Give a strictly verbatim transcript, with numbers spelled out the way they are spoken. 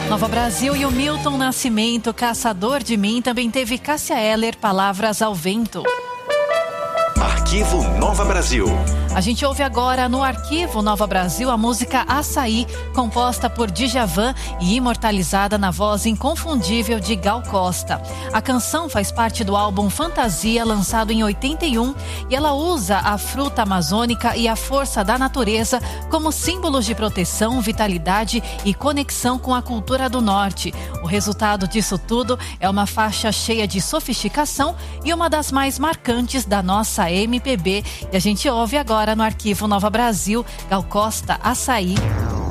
Nova Brasil e o Milton Nascimento, Caçador de Mim, também teve Cássia Eller, Palavras ao Vento. Arquivo Nova Brasil. A gente ouve agora no Arquivo Nova Brasil a música Açaí, composta por Djavan e imortalizada na voz inconfundível de Gal Costa. A canção faz parte do álbum Fantasia, lançado em oitenta e um, e ela usa a fruta amazônica e a força da natureza como símbolos de proteção, vitalidade e conexão com a cultura do norte. O resultado disso tudo é uma faixa cheia de sofisticação e uma das mais marcantes da nossa M P B. E a gente ouve agora no Arquivo Nova Brasil, Gal Costa, Açaí.